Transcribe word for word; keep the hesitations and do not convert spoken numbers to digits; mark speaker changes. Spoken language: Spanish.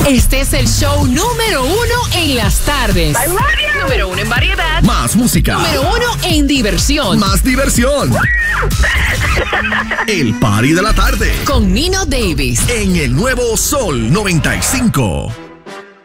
Speaker 1: Este es el show número uno en las tardes.
Speaker 2: I love you.
Speaker 1: Número uno en variedad.
Speaker 3: Más música.
Speaker 1: Número uno en diversión.
Speaker 3: Más diversión. El party de la tarde.
Speaker 1: Con Nino Davis.
Speaker 3: En el nuevo Sol noventa y cinco.